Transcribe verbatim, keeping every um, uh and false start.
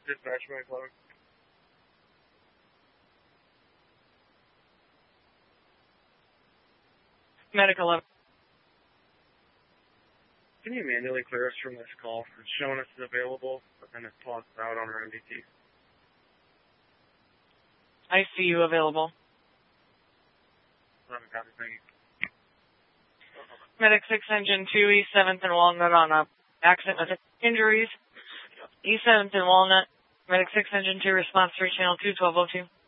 dispatch my cloud. Medic eleven. Can you manually clear us from this call? It's showing us as available, but then it paused out on our M D T. I C U available. eleven, copy, thank you. Medic six Engine two, E seventh and Walnut on a accident with injuries. E seventh and Walnut. Medic six Engine two, response three, channel two, twelve oh two.